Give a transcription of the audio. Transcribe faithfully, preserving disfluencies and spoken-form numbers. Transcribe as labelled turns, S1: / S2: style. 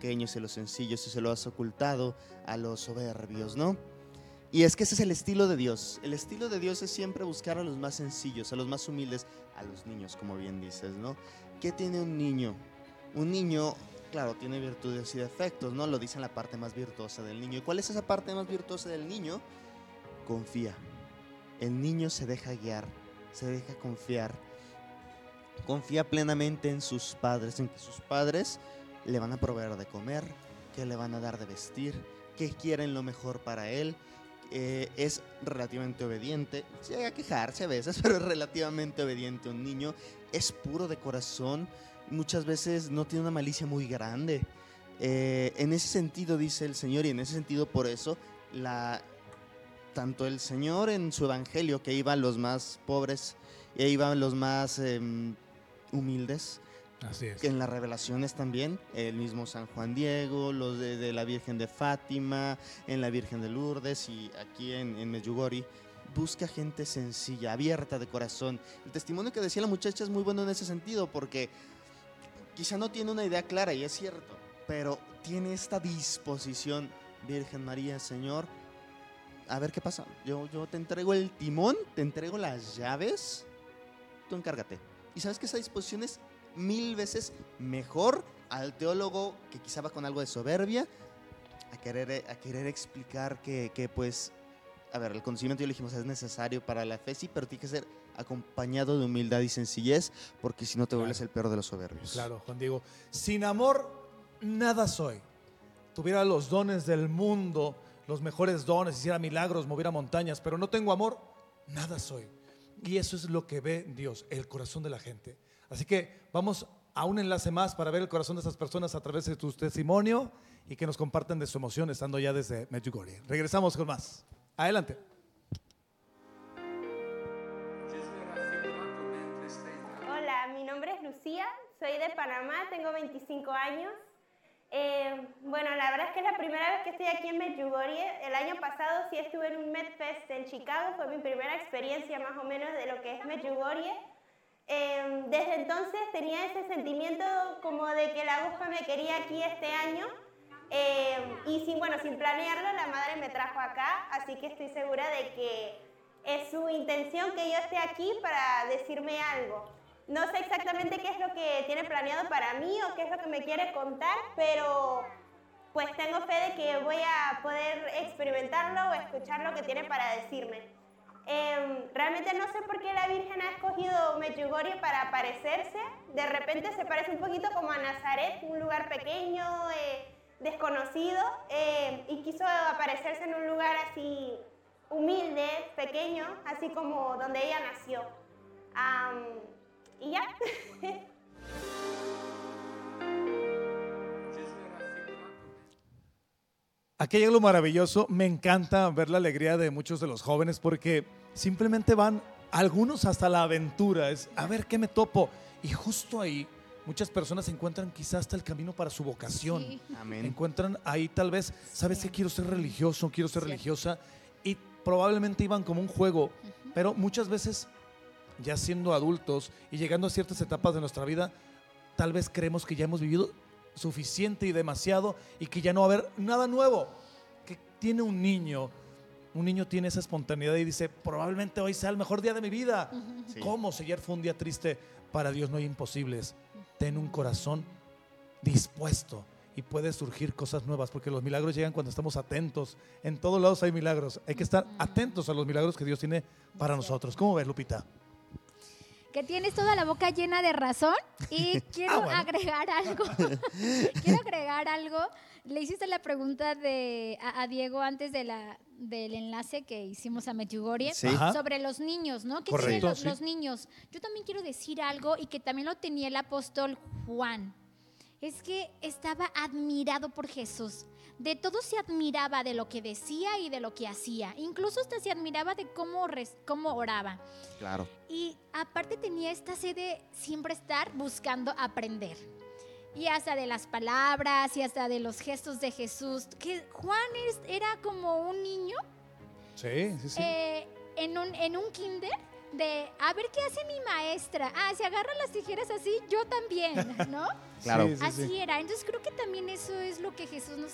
S1: pequeños y a los sencillos y se lo has ocultado a los soberbios, ¿no? Y es que ese es el estilo de Dios. El estilo de Dios es siempre buscar a los más sencillos, a los más humildes, a los niños, como bien dices, ¿no? ¿Qué tiene un niño? Un niño, claro, tiene virtudes y defectos, ¿no? Lo dice en la parte más virtuosa del niño. ¿Y cuál es esa parte más virtuosa del niño? Confía. El niño se deja guiar, se deja confiar. Confía plenamente en sus padres, en que sus padres le van a proveer de comer, que le van a dar de vestir, que quieren lo mejor para él. Eh, es relativamente obediente, llega a quejarse a veces, pero es relativamente obediente un niño, es puro de corazón, muchas veces no tiene una malicia muy grande. Eh, en ese sentido dice el Señor, y en ese sentido por eso, la, tanto el Señor en su evangelio, que iba a los más pobres, e iba a los más eh, humildes,
S2: Así es.
S1: que en las revelaciones también, el mismo San Juan Diego, los de, de la Virgen de Fátima, en la Virgen de Lourdes y aquí en, en Medjugorje, busca gente sencilla, abierta de corazón. El testimonio que decía la muchacha es muy bueno en ese sentido, porque quizá no tiene una idea clara, y es cierto, pero tiene esta disposición. Virgen María, Señor, a ver qué pasa, yo, yo te entrego el timón, te entrego las llaves, tú encárgate. Y sabes que esa disposición es mil veces mejor al teólogo que quizá va con algo de soberbia a querer, a querer explicar que, que pues, a ver, el conocimiento, ya lo dijimos, es necesario para la fe, sí, pero tiene que ser acompañado de humildad y sencillez, porque si no te
S2: Claro.
S1: vuelves el peor de los soberbios.
S2: Claro, Juan Diego. Sin amor, nada soy. Tuviera los dones del mundo, los mejores dones, hiciera milagros, moviera montañas, pero no tengo amor, nada soy. Y eso es lo que ve Dios, el corazón de la gente. Así que vamos a un enlace más para ver el corazón de esas personas a través de tu testimonio y que nos compartan de su emoción estando ya desde Medjugorje. Regresamos con más. Adelante.
S3: Hola, mi nombre es Lucía, soy de Panamá, tengo veinticinco años. Eh, bueno, la verdad es que es la primera vez que estoy aquí en Medjugorje. El año pasado sí estuve en un MedFest en Chicago, fue mi primera experiencia más o menos de lo que es Medjugorje. Eh, desde entonces tenía ese sentimiento como de que la aguja me quería aquí este año. Eh, y sin, bueno, sin planearlo, la madre me trajo acá, así que estoy segura de que es su intención que yo esté aquí para decirme algo. No sé exactamente qué es lo que tiene planeado para mí o qué es lo que me quiere contar, pero pues tengo fe de que voy a poder experimentarlo o escuchar lo que tiene para decirme. Eh, realmente no sé por qué la Virgen ha escogido Medjugorje para aparecerse. De repente se parece un poquito como a Nazaret, un lugar pequeño, eh, desconocido, eh, y quiso aparecerse en un lugar así humilde, pequeño, así como donde ella nació. Um, y ya.
S2: Aquí hay algo maravilloso. Me encanta ver la alegría de muchos de los jóvenes porque simplemente van algunos hasta la aventura. Es a ver qué me topo. Y justo ahí muchas personas encuentran quizás hasta el camino para su vocación.
S4: Sí.
S1: Amén.
S2: Encuentran ahí tal vez, ¿sabes qué? Quiero ser religioso, quiero ser religiosa. Y probablemente iban como un juego. Pero muchas veces, ya siendo adultos y llegando a ciertas etapas de nuestra vida, tal vez creemos que ya hemos vivido suficiente y demasiado y que ya no va a haber nada nuevo. Que tiene un niño, un niño tiene esa espontaneidad y dice, probablemente hoy sea el mejor día de mi vida.
S1: Sí.
S2: ¿Cómo? Si ayer fue un día triste, para Dios no hay imposibles. Ten un corazón dispuesto y puede surgir cosas nuevas, porque los milagros llegan cuando estamos atentos. En todos lados hay milagros. Hay que estar atentos a los milagros que Dios tiene para nosotros. ¿Cómo ves, Lupita?
S4: Que tienes toda la boca llena de razón y quiero
S2: Ah, bueno.
S4: agregar algo. Quiero agregar algo. Le hiciste la pregunta de, a, a Diego antes de la, del enlace que hicimos a Medjugorje
S1: Sí.
S2: Ajá.
S4: sobre los niños, ¿no? ¿Qué
S2: Correcto,
S4: tienen los,
S2: sí.
S4: los niños? Yo también quiero decir algo y que también lo tenía el apóstol Juan. Es que estaba admirado por Jesús. De todo se admiraba, de lo que decía y de lo que hacía. Incluso hasta se admiraba de cómo, res, cómo oraba.
S1: Claro.
S4: Y aparte tenía esta sed de siempre estar buscando aprender. Y hasta de las palabras y hasta de los gestos de Jesús. Que Juan es, era como un niño
S2: Sí, sí, sí.
S4: eh, en, un, en un kinder, de a ver qué hace mi maestra. Ah, si agarra las tijeras así, yo también, ¿no?
S1: Claro.
S2: Sí, sí,
S4: Así
S2: sí.
S4: era. Entonces creo que también eso es lo que Jesús nos